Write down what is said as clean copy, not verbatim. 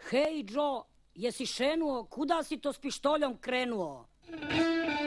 Hej, Joe, jesi šenuo, kuda si to s pištoljom krenuo?